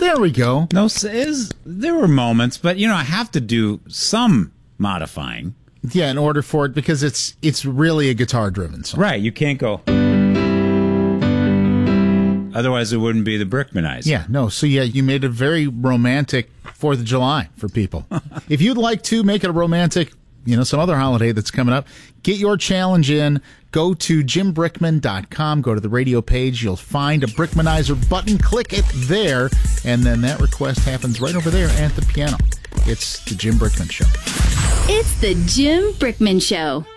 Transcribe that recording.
There we go. No, there were moments, but I have to do some modifying. Yeah, in order for it, because it's really a guitar-driven song. Right, you can't go. Otherwise, it wouldn't be the Brickmanizer. Yeah, no. So, you made a very romantic 4th of July for people. If you'd like to make it a romantic, some other holiday that's coming up, get your challenge in. Go to jimbrickman.com. Go to the radio page. You'll find a Brickmanizer button. Click it there, and then that request happens right over there at the piano. It's the Jim Brickman Show. It's the Jim Brickman Show.